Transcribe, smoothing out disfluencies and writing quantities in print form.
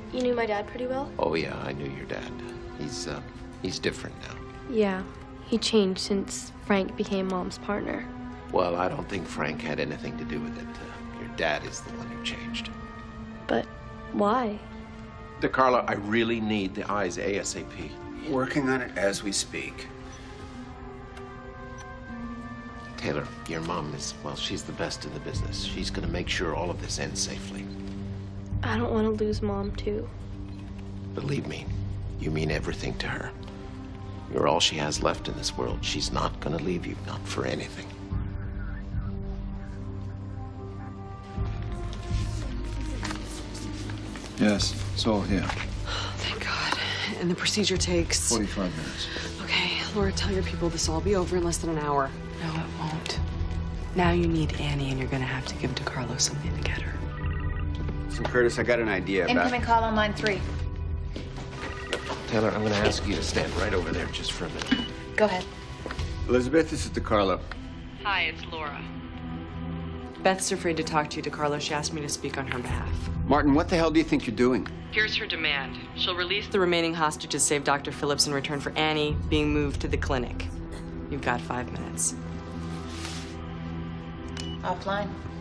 You knew my dad pretty well? Oh, yeah, I knew your dad. He's different now. Yeah, he changed since Frank became Mom's partner. Well, I don't think Frank had anything to do with it. Your dad is the one who changed. But why? DeCarlo, I really need the eyes ASAP. Working on it as we speak. Taylor, your mom is, well, she's the best in the business. She's gonna make sure all of this ends safely. I don't want to lose Mom, too. Believe me, you mean everything to her. You're all she has left in this world. She's not gonna leave you, not for anything. Yes, it's all here. Oh, thank God. And the procedure takes... 45 minutes. Okay, Laura, tell your people this will all be over in less than an hour. No, it won't. Now you need Annie, and you're gonna have to give DeCarlo something to get her. So, Curtis, I got an idea about... Incoming call on line 3. Taylor, I'm gonna ask you to stand right over there just for a minute. Go ahead. Elizabeth, this is DeCarlo. Hi, it's Laura. Beth's afraid to talk to you, DeCarlo. She asked me to speak on her behalf. Martin, what the hell do you think you're doing? Here's her demand. She'll release the remaining hostages, save Dr. Phillips in return for Annie being moved to the clinic. You've got 5 minutes. Offline.